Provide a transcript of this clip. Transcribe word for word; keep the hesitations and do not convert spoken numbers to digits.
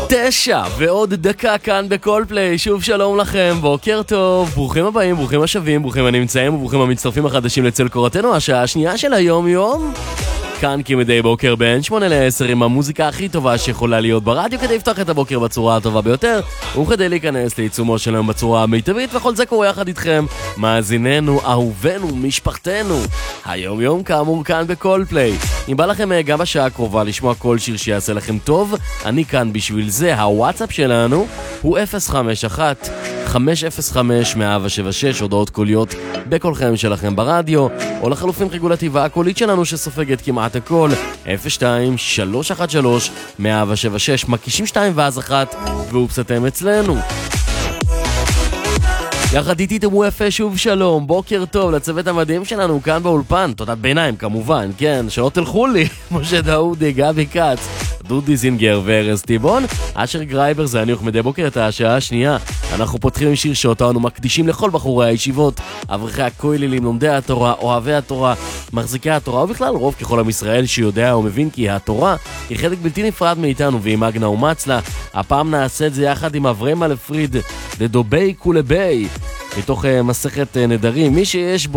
תשע ועוד דקה כאן בכל פליי. שוב שלום לכם, בוקר טוב, ברוכים הבאים, ברוכים השבים, ברוכים הנמצאים וברוכים המצטרפים החדשים לצל קורתנו, השעה השנייה של היום יום. כאן כמדי בוקר בין שמונה לעשר עם המוזיקה הכי טובה שיכולה להיות ברדיו, כדי לפתוח את הבוקר בצורה הטובה ביותר וכדי להיכנס לעיצומו שלנו בצורה המיטבית, וכל זה קורה יחד איתכם, מאזיננו, אהובנו, משפחתנו. היום יום כאמור כאן בכל פליי. אם בא לכם גם בשעה הקרובה לשמוע כל שיר שיעשה לכם טוב, אני כאן בשביל זה. הוואטסאפ שלנו הוא אפס חמש אחת חמש אפס חמש ארבע שבע שש, הודעות קוליות בקולכם שלכם ברדיו, או לחלופין חיגול הטבעה הקולית שלנו שסופגת כמעט הכל, אפס שתיים שלוש אחת שלוש ארבע שבע שש, מקישים שתיים ואז אחת ואופסתם אצלנו. יחד איתי תמו יפה, שוב שלום, בוקר טוב לצוות המדהים שלנו כאן באולפן, תודה ביניים כמובן, כן, שלא תלכו לי, משה דאודי, גבי קץ, דודי זינגר וארז טיבון. אשר גרייבר זה אני וכמדי בוקר את השעה השנייה. אנחנו פותחים עם שיר שאותו אנו מקדישים לכל בחורי הישיבות, אברכי הכוללים, לומדי התורה, אוהבי התורה, מחזיקי התורה, ובכלל רוב ככל עם ישראל שיודע ומבין כי התורה היא חלק בלתי נפרד מאיתנו, ועם אגנה ומצלה. הפעם נעשה את זה יחד עם אברהם אלפריד, לדובי כולבי, מתוך uh, מסכת uh, נדרים. מי שיש בו